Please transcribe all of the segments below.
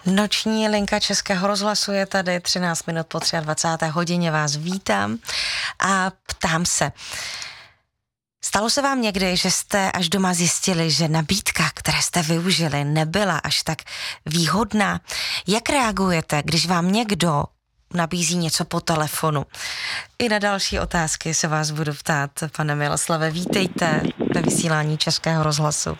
Noční linka Českého rozhlasu je tady, 13 minut po 23. hodině vás vítám a ptám se. Stalo se vám někdy, že jste až doma zjistili, že nabídka, které jste využili, nebyla až tak výhodná? Jak reagujete, když vám někdo nabízí něco po telefonu? I na další otázky se vás budu ptát, pane Miloslave. Vítejte ve vysílání Českého rozhlasu.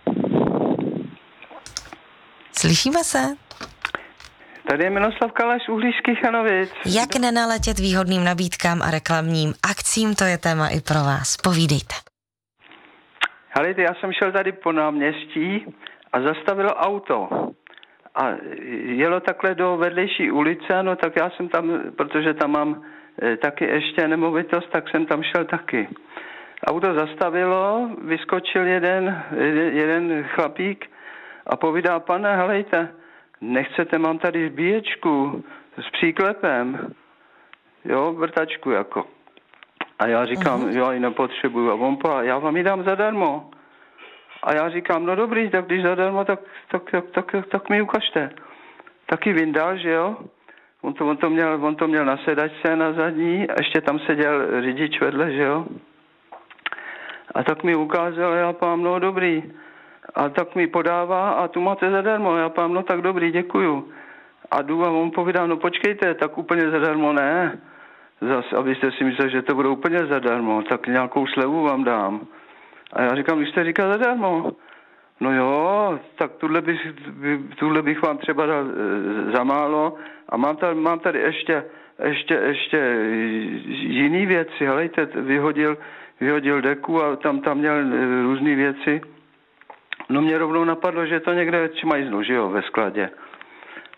Slyšíme se? Tady je Miloslav Kalaš, Uhlířských Chanovic. Jak nenaletět výhodným nabídkám a reklamním akcím, to je téma i pro vás. Povídejte. Helejte, já jsem šel tady po náměstí a zastavilo auto. A jelo takhle do vedlejší ulice, no tak já jsem tam, protože tam mám taky ještě nemovitost, tak jsem tam šel taky. Auto zastavilo, vyskočil jeden chlapík a povídá: pane, helejte, nechcete, mám tady zbíječku s příklepem, jo, vrtačku jako. A já říkám, já ji nepotřebuju. A on já vám ji dám zadarmo. A já říkám, no dobrý, tak když zadarmo, tak mi ukažte. Taky vyndal, že jo. On to měl na sedačce na zadní, a ještě tam seděl řidič vedle, že jo. A tak mi ukázal, já pám, no dobrý. A tak mi podává a tu máte zadarmo. Já pám, no tak dobrý, děkuju. A jdu a on povídá, no počkejte, tak úplně zadarmo ne. Zas, abyste si mysleli, že to bude úplně zadarmo, tak nějakou slevu vám dám. A já říkám, když jste říkal zadarmo. No jo, tak tuhle bych vám třeba dal za málo. A mám tady ještě jiný věci. Helejte, vyhodil deku a tam měl různé věci. No mě rovnou napadlo, že to někde čmajznu, že jo, ve skladě.